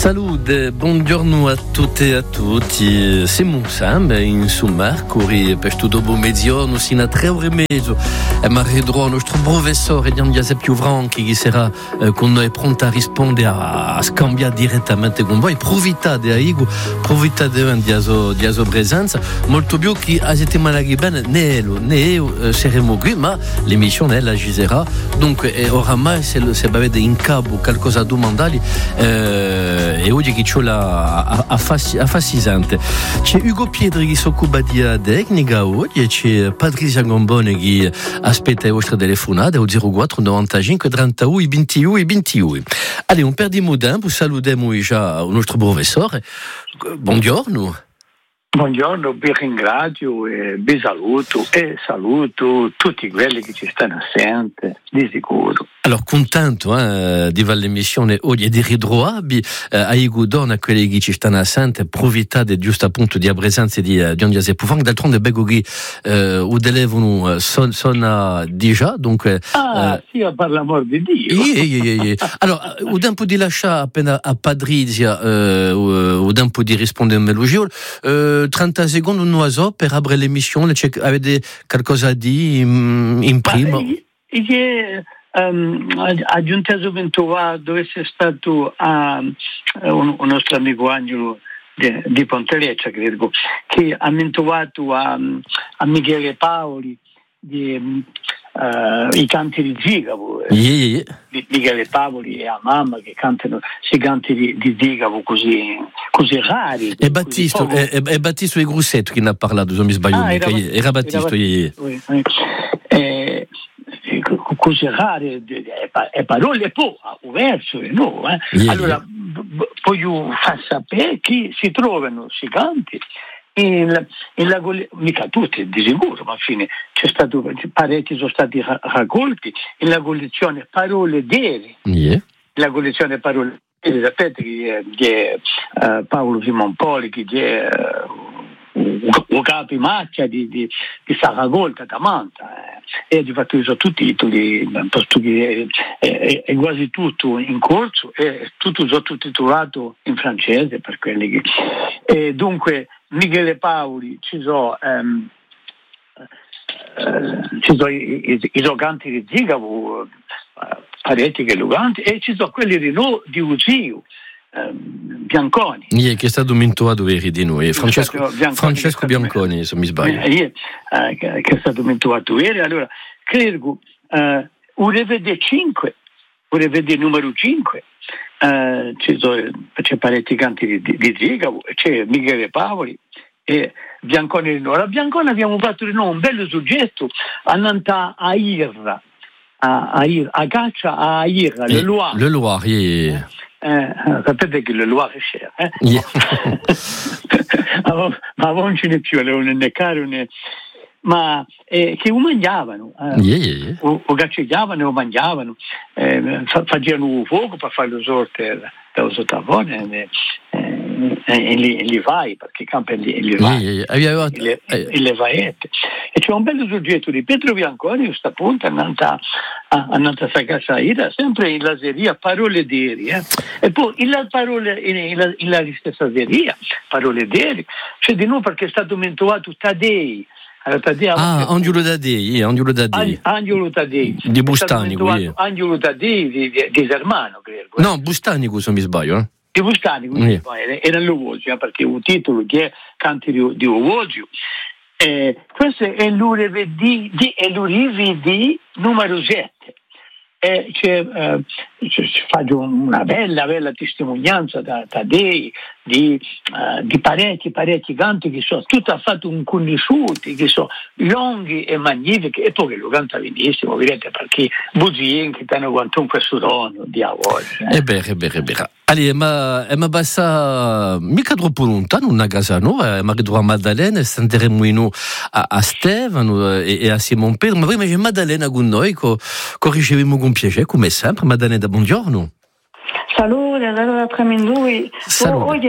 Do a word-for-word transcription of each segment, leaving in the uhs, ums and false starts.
Salute, buongiorno a tutte e a tutti. Siamo sempre in Summer, corri per tutto dopo mezzogiorno sino a tre ore e mezzo. E mi arriverò il nostro professore Gian Giuseppe Franchi che sarà eh, con noi pronto a rispondere, a, a scambiare direttamente con voi. Approfittate, Aigo, approfittate di sua di sua presenza. Molto più che a settimana che bene, né io, né io eh, saremo qui, ma l'emissione la ci sarà. Dunque, eh, oramai se, se avete in capo qualcosa da domandare, eh, e oggi che c'è la affascinante. C'è Ugo Pietri che si occupa di tecnica oggi e c'è Patrizia Gambone che aspetta le vostre telefonate al zero quattro novantacinque trentadue ventidue ventidue. Allora, non perdiamo tempo, salutiamo già il nostro professore. Buongiorno. Buongiorno, vi ringrazio e vi saluto e saluto tutti quelli che ci stanno assente, di sicuro. Allora, contento eh, di fare l'emissione oggi e di ritrovare eh, a Igudon a quelli che ci stanno assente, approfittate giusto appunto di presenza di uh, Gian Giuseppe Franchi. D'altronde becco che eh, o telefono son, sono già, dunque... Ah, eh, sì, per l'amor di Dio! Ie, ie, ie. Allora, o tempo di lasciare appena a Patrizia, eh, o, o tempo di rispondere a Melogio, eh, trenta secondi un so per aprire l'emissione, c'è, avete qualcosa a dire in, in prima? Io... Um, a Giunteso Ventura dove è stato uh, un, un nostro amico Angelo di, di Ponteleccia, credo, che ha mentorato a, a Michele Paoli di, uh, i canti di Zigavo. Yeah, yeah. Michele Paoli e a mamma che cantano si canti di, di Zigavo così, così rari. E Battisto, e, e, e Battisto e Grussetto che ne ha parlato, se non mi sbaglio. Ah, era, era, era Battisto. Era, yeah. eh, eh, così rare e parole poi verso e no eh. yeah, allora yeah. Voglio far sapere che si trovano si canti in, in la, mica tutti di sicuro, ma alla fine c'è stato parecchi sono stati raccolti in la collezione Parole Dere, yeah. La collezione Parole Dere, sapete che è uh, Paolo Simon Poli che è uh, o capi macchia di, di, di Saragolta da Manta eh. E di fatto io so tutti i titoli, posto che è, è, è quasi tutto in corso e tutto so titolato in francese per quelli che e dunque Michele Paoli ci sono um, uh, ci sono i, i, i canti di Zigavo uh, parecchi che lo canti e ci sono quelli di, no, di Uzio Bianconi yeah, che è stato mentorato veri di noi Francesco Bianconi, Francesco Bianconi se mi sbaglio yeah, eh, che è stato mentorato veri allora credo uh, un revede cinque un revede numero cinque uh, ci sono, c'è parecchi canti di, di, di Zigavo c'è Michele Paoli e Bianconi di noi a Bianconi abbiamo fatto di noi un bello soggetto andando a Irra a, a, Ir, a Caccia a Irra le Loire le Loire yeah. Eh, sapete che le Loire è cher, eh? Yeah. Ma non ce n'è più, non ne caro, né. Ma eh, che lo mangiavano, eh. yeah, yeah, yeah. o, o gacceggiavano o mangiavano, eh, facevano un fuoco per fare le sorte da sottavone e, e, e li, li vai, perché campa li, li vai, yeah, yeah, yeah. e, le, e le vaette. E c'è un bello soggetto di Pietro Bianconi, questa punta, andando a, andando a casa Ida, sempre in laseria, Parole Deri, eh? E poi in la parole, in, in, la, in la stessa seria, Parole Deri, c'è di nuovo perché è stato mentorato Taddei. Allora, Taddei ah, Angelo Taddei, yeah, Angelo Taddei. Angelo Taddei. Di Bustanico, yeah. Angelo Taddei di, di, di Germano, credo. Eh? No, Bustanico, se non mi sbaglio, eh? Di Bustanico, yeah. Era l'Ovogio, perché un titolo che è Canti di, di Ovogio. Eh, questo è l'U R V D, è l'U R V D numero sette. E c'è, eh, c'è, faccio una bella, bella testimonianza da Taddei di, uh, di parecchi, parecchi canti che sono tutti fatto un conosciuti, che sono lunghi e magnifici, e poi che lo canta benissimo, vedete, perché Buzien che hanno quanto questo dono di avorio. Eh. E beh, e beh, e beh. Allora, ma, ma basta mica troppo lontano, una casa nuova, ma ritroviamo a Maddalena e sentiremo noi a, a Stefano e, e a Simon Pedro, ma prima c'è Maddalena con noi, che riceviamo con piacere, come sempre. Maddalena, buongiorno. Salute, allora tra me e lui. Salute. Oggi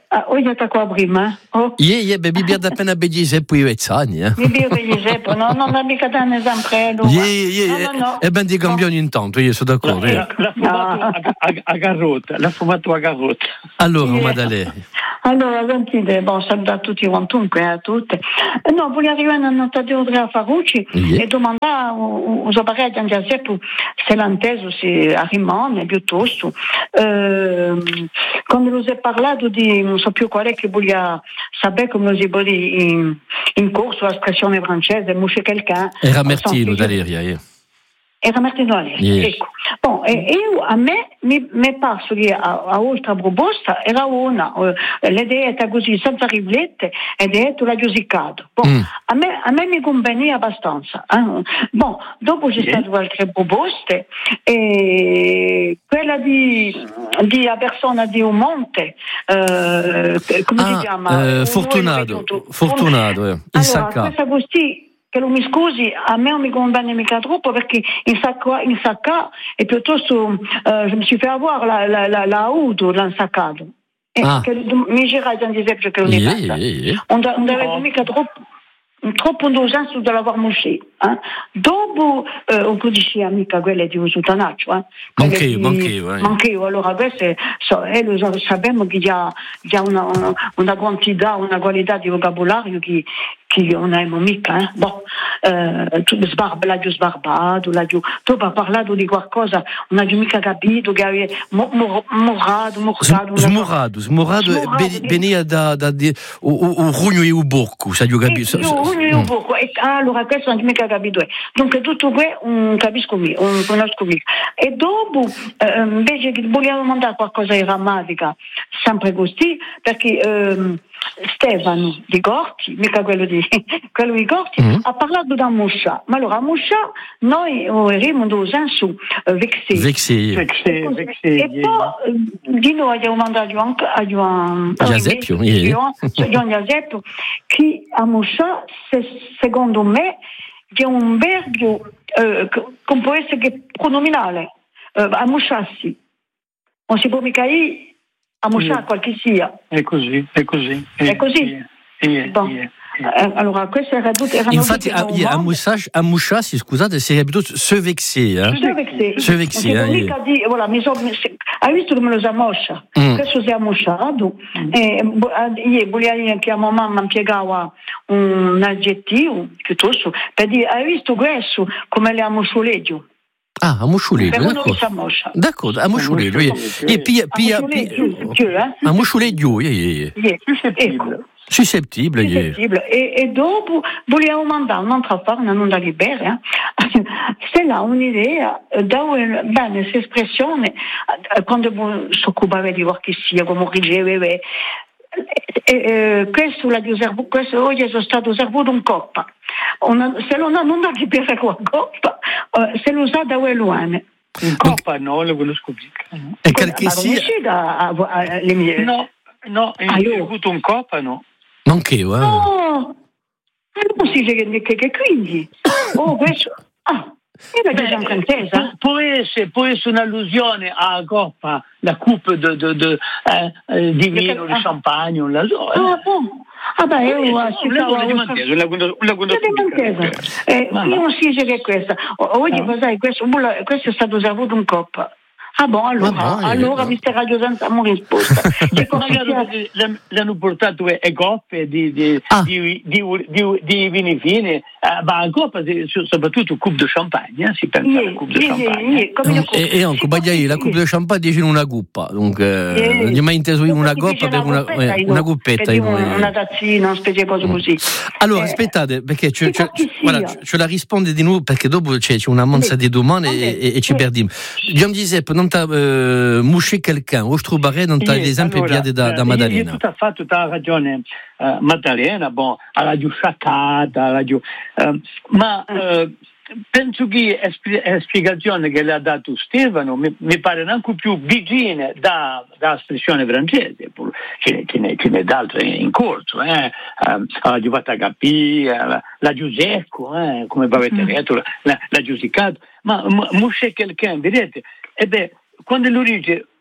Ah, oggi è qua prima. Oh. Ie, ie, beh, mi biada appena beggise poi vezzani, eh. Mi beggise, no, non ha mica da ne sempre. Ie, ie, e ben di cambioni intanto, io sono d'accordo. La, la, la fumato a, a, a garrota, l'ha fumato a garrota. Allora, Madalè. Allora, sentite, bon, saluto a tutti quantunque, a tutte. No, volevo arrivare a nota di Andrea Farucci yeah. e domandare uso parere di Giuseppe se l'ha inteso, se a Rimone, piuttosto. Eh, quando lo si è parlato di, non so più qual è che voleva sapere come lo si può dire in, in corso l'espressione francese, moucher quelqu'un. Era Martino d'Aleria, yeah. Era Martino D'Aleria, yes. Ecco. Bon, e io, a me mi, mi passo che a, a oltre proposta era una, eh, l'idea era così, senza riflettere, ed è tu l'ha giudicato. Bon, mm. a, me, a me mi conveniva abbastanza. Eh? Bon, dopo ci sono yeah. altre proposte, e quella di, di la persona di un monte, eh, come ah, si chiama? Eh, Fortunato, Fortunato, eh. Allora, questa così, che lo mi scusi, a me non mi conviene mica troppo perché in sacca, in sacca e piuttosto eh, je mi suis fait avoir la, la, la, la auto l'ansaccato. E ah. che mi gira di Giuseppe che non è fatta. Non aveva mica troppo troppo indulgenza dall'aver mouché. Eh? Dopo, eh, un po' di amica quella di Usutanaccio. Eh? Manch'io, manch'io. Eh. Manch'io, allora questo, so, eh, lo sappiamo che ha, ha una, una, una quantità, una qualità di vocabolario che, che non abbiamo mica. Eh? Bon, eh, sbarba, l'ha sbarbato, l'ha tu hai parlato di qualcosa, non hai mica capito, che avevi morado, morado. Smorado, smorado, veniva da, da, da o rugno e o borco, sai ho capito. Io un po', e allora questo non mi ha capito. Dunque tutto questo non capisco mica, non conosco mica. E dopo, eh, invece che volevo mandare qualcosa di grammatica, sempre così, perché eh, Stefano di Gorti, mica quello di, quello di Gorti, mm. ha parlato da Moscia. Ma allora a Moscia noi eravamo due senso vexé. Vexé. Vexé, vexé. E poi di noi abbiamo mandato anche a Giovanni Giuseppe, Giuseppe, che a Moscia, secondo me, è un verbo eh, che può essere pronominale. Eh, a Moscia sì. Non si può mica dire a Moscia yeah. qualche sia. È così, è così. È, è così? Yeah. Yeah. Bon. Yeah. Eh, allora, questo era tutto. Infatti, a, yeah, a, Moussage, a Mouchassi, scusate, si è piuttosto se vexé. Eh? Se vexé. Se vexé. Non si può mica dire, voilà, mi so, hai visto come lo si ammoscia? Mm. Questo si è ammosciato. Mm. E, io volevo dire che a mia mamma impiegava un aggettivo, piuttosto, per dire, hai visto questo, come le ammoscioleggio? Ah, a Mosciuleggio, d'accordo. D'accordo, a Mosciuleggio. E pia, pia, a Mosciuleggio, ecco. Suscettibile, suscettibile. E, e dopo volevo mandare un'altra forma, non da libera, se là un'idea, da bene, questa espressione, quando si occupava di qualche sia, come riceveva, e, e, questo, la servo, questo oggi è stato servuto un coppa. Una, se non ha non da libera con coppa, se lo sa da Welluane. Un coppa no, lo conosco più. E perché sia... No, no, hai avuto un coppa no. Non che, eh? No, non si dice che, che quindi. Oh, questo. Ah, è la francese. Può essere, può essere un'allusione alla coppa, la coupe de, de, de, eh, di vino, di ah. champagne, un laso. Eh. Ah, bon. Ah, beh, io ho ascoltato una eh, non si dice che è questa. Oggi, no. Sai, questo, questo è stato servuto un coppa. Ah, bon, allora, ah, bon, allora eh, mister Radio Senza mi risposta. Magari le hanno portato le coppe di, di, ah. di, di, di, di vini fini, eh, ma a coppa, soprattutto coupe de champagne, eh, si pensa yeah, alla coupe de yeah, champagne. Yeah, yeah, e, e anche, sì, la coupe de champagne dice in una cuppa, dunque, yeah. Non gli è mai inteso in una coppa per una, una, una cuppetta. In una, una tazzina, una specie di cosa così. Allora, eh, aspettate, perché ce, ce, ce, guarda, ce la risponde di nuovo, perché dopo c'è, c'è una monza di domande e, e, e ci perdiamo. Gian Giuseppe, non t'ha uh, mouché quelqu'un, o trovare non t'ha l'esempio allora, da, da Maddalena. Io tu hai fatto tutta la ragione, uh, Maddalena, bon, ha radio sciaccata, radio, uh, ma uh, penso che la spiegazione che le ha dato Stefano mi, mi pare anche più vicina da, da espressione francese, ce, ce, ne, ce n'è d'altre in corso, eh? uh, la giovata capire, la, la Giusecco, eh? Come avete detto, la, la Giusicato, ma mouché quelqu'un, vedete, e beh, quando lui dice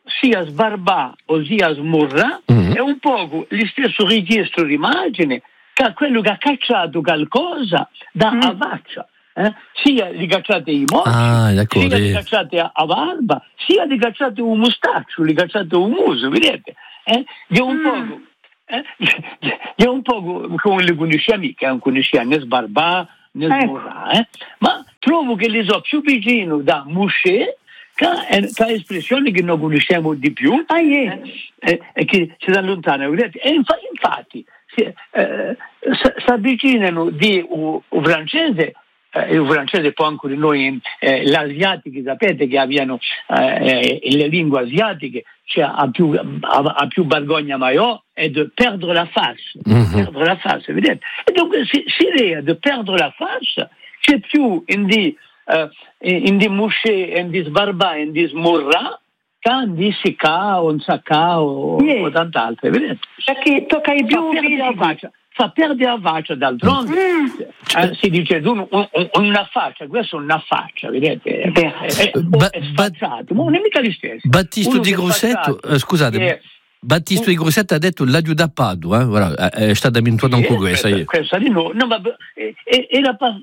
sia sbarbà o sia smurrà, mm-hmm. è un po' lo stesso registro di immagine che quello che ha cacciato qualcosa da mm. avaccia. Eh? Sia di cacciate i mocci, ah, sia di cacciate a, a barba, sia di cacciate un mustaccio, di cacciate un muso, vedete? Eh? È un mm. po', eh? È un po' come le conosciamo, che non conosciamo né sbarbà né smurrà, eh? Ma trovo che le so più vicino da musce che è espressione che non conosciamo di più, ah, yeah. eh? E che si allontana, vedete? E infatti, infatti si, eh, si avvicinano di un, un francese. Eh, il francese poi anche di noi, eh, l'asiatico, sapete che abbiano eh, le lingue asiatiche, cioè a più, a, a più vergogna maior è di perdere la faccia, mm-hmm. perdere la faccia, vedete? E dunque si, si idea di perdere la faccia c'è più in di, uh, in di musce, in di sbarbà, in di smurrà, che in di sicà o in sacà o, yeah. o tant'altro, vedete? Perché tocca i più faccia. Fa perdere la faccia, d'altronde mm. eh, si dice un, un, una faccia, questa è una faccia, vedete? È, è, ba- è sfacciato, ma non è mica lo stesso. Battisto Di Grosseto, eh, scusate, è, Battisto Di Grosseto ha detto l'addio da Padova, eh? Voilà, è stata abituata anche questa. Questa di no, no ma era pa,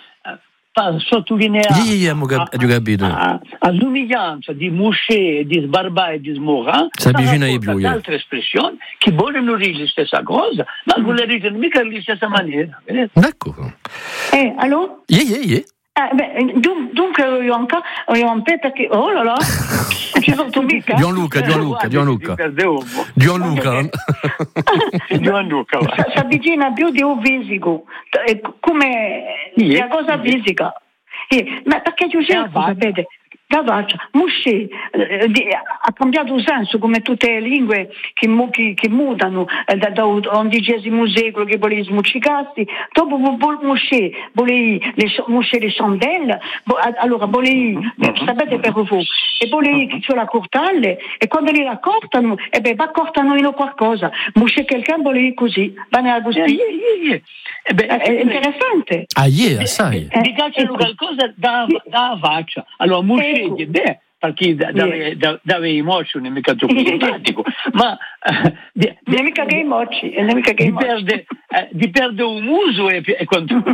pa sottolineare sì, a, a, all'umiglianza di Mouchet, di Sbarbà e di Smorà, altre espressioni che vogliono dire la stessa cosa, ma non le dicono mica alla stessa maniera. Vedete? D'accordo. Eh, allora? Yeah, yeah, yeah. Eh, beh, dun- dunque io ancora io un pe perché oh là là ci sono mica Gianluca Gianluca Gianluca Gianluca Gianluca si avvicina più di un fisico come la cosa fisica eh, ma perché Giuseppe sapete Gavaccia, Mouchet eh, ha cambiato senso come tutte le lingue che, mu- che, che mutano eh, da, da undicesimo secolo che volevi smuccicasti, dopo Mouchet volevi le, Mouchet le chandelle, bo, allora volevi, sapete per voi, e volevi sulla la cortale e quando li raccortano, e beh, raccortano in qualcosa, Mouchet quelqu'un volevi così, Bane Agostini, eh, eh, beh, è interessante. Ah, yeah, sai. Eh, Di cacciano qualcosa da, da faccia, allora Mouchet beh, perché dava i mocci non è mica troppo simpatico, ma eh, di, non è mica che i mocci, è mica che i mocci. Perde, eh, di perde un muso è, è,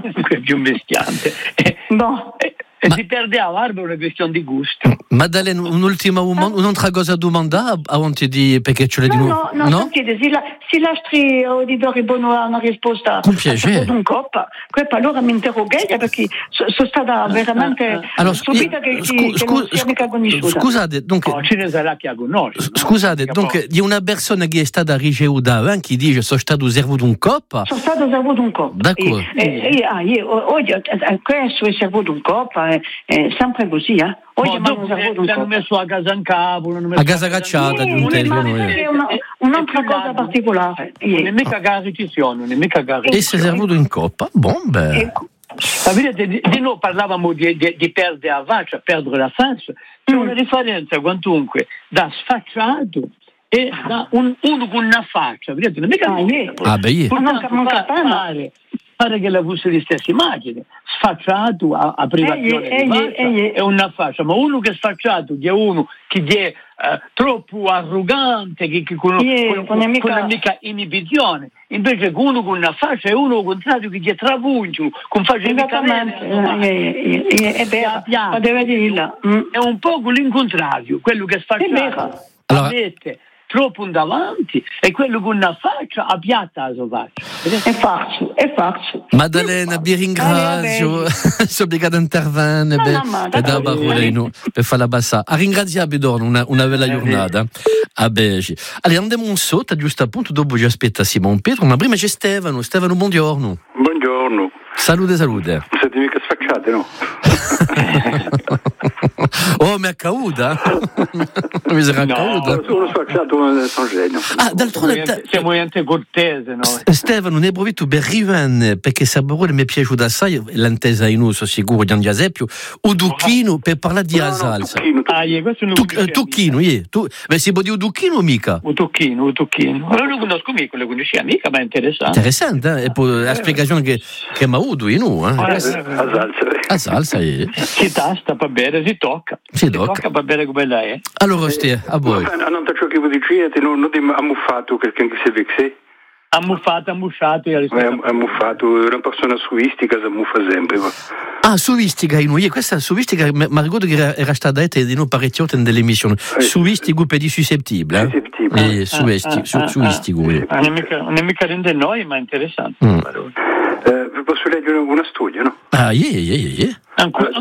è più bestiante. No. E, e si perde a barba è una questione di gusto. Maddalena, un'ultima un'altra cosa a domandare avanti di perché ce l'hai di nuovo? No, no, no, sentite, se la se lasci auditori buono a una risposta con piacere d'un coppa, questo allora mi interroghi perché sono stata veramente allora, stupita che, scu- che non sia mica conosciuta. Scusate, dunque no, ce ne sarà chi ha conosciuto. Scusate, no? Dunque di una persona che è stata ricevuta eh, che dice sono stato servuto un coppa. Sono stato servuto un coppa. D'accordo. E, e, ah, io oggi questo è servuto un coppa, è, è sempre così, eh. Oggi no, dopo l'hanno messo a casa in capo, a casa cacciata, sì, è una, un'altra cosa particolare. Non è mica che ripetizione, non è mica che e si è servuto in coppa, bombe. Ecco. Sapete, di, di noi parlavamo di, di, di perdere la faccia, perdere la faccia, c'è mm. una differenza quantunque da sfacciato e da un, uno con una faccia, vedete, non è mica ah, yeah. ah, beh, yeah. pare, pare che la fosse la stessa immagine, sfacciato a, a privazione eh, di eh, faccia eh, eh. è una faccia, ma uno che è sfacciato è uno che è eh, troppo arrogante, che, che con, yeah, con, con, con una mica inibizione, invece uno con una faccia è uno contrario che è travuncio, con faccia esattamente, eh, eh, eh, è vero, ma deve dirla. Mm. È un po' l'incontrario, quello che è sfacciato, allora, avete troppo in davanti e quello con una faccia a piatta la sua faccia. È facile, è facile. Maddalena, vi ringrazio. Sono obbligata a intervenire per dare parola per fare la bassa. A ringraziare Bidorno, una, una bella giornata a Begi. Allora andiamo un sotto, giusto appunto, dopo ci aspetta Simon Pietro, ma prima c'è Stefano. Stefano, buongiorno. Buongiorno. Salute, salute. Non siete mica sfacciate, no? Oh, mi è accaduta? Mi sarà accaduta? No, sono sfacciato come sono genio. Ah, d'altronde siamo niente cortese, no? Stefano, ne hai provato per arrivare, perché Saborone mi è piaciuto assai, l'antesa in uso sicuro di Giuseppe, o Ducchino per parlare di no, salsa. No, ah, yeah, questo non tu, Tucchino, yeah. Tu, beh, si può dire Ducchino o mica? Un Tucchino, un Tucchino. Non lo conosco mica, lo conosci mica, ma è interessante. Interessante, eh? E poi la spiegazione che, che mi ha avuto in uno, eh? A salsa. A salsa, eh. si tasta per bere, si tocca. Si Si tocca. tocca per bere come lei è. Allora, stia, a voi. Ma non faccio che vi dicete, non non ha muffato perché anche se vexé. Ammuffato, ammuffato. e Ha muffato, è una persona suistica, si muffa sempre. va. Ah, suistica in noi, questa suistica, ma ricordo che era, era stata detta di noi parecchio dell'emissione. Suistico per di suscettibile. Eh? Suscettibile. Eh, suisti, su, suistico. Non è mica, non è mica rende noi, ma è interessante. Mm. Eh, vi posso leggere una storia, no? Ah, yeah, yeah, yeah. Ancora,